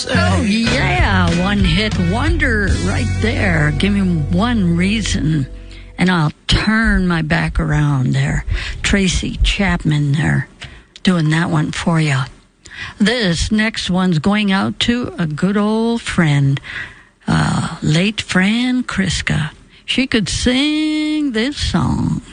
say. Oh, yeah, one-hit wonder right there. Give me one reason, and I'll turn my back around there. Tracy Chapman there, doing that one for you. This next one's going out to a good old friend, late Fran Kriska. She could sing this song.